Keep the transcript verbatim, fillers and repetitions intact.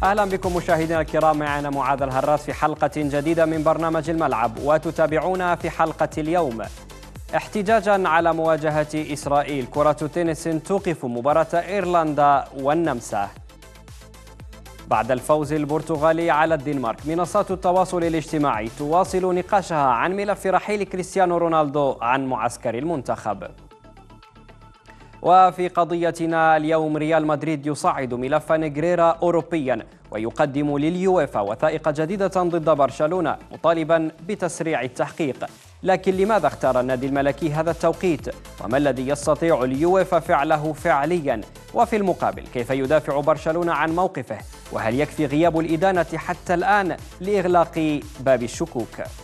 أهلا بكم مشاهدينا الكرام، معنا معاذ الهراس في حلقة جديدة من برنامج الملعب. وتتابعونا في حلقة اليوم احتجاجا على مواجهة إسرائيل، كرة تنس توقف مباراة إيرلندا والنمسا. بعد الفوز البرتغالي على الدنمارك، منصات التواصل الاجتماعي تواصل نقاشها عن ملف رحيل كريستيانو رونالدو عن معسكر المنتخب. وفي قضيتنا اليوم، ريال مدريد يصعد ملف نيغريرا أوروبيا ويقدم لليويفا وثائق جديدة ضد برشلونة مطالبا بتسريع التحقيق. لكن لماذا اختار النادي الملكي هذا التوقيت؟ وما الذي يستطيع اليويفا فعله فعليا؟ وفي المقابل كيف يدافع برشلونة عن موقفه؟ وهل يكفي غياب الإدانة حتى الآن لإغلاق باب الشكوك؟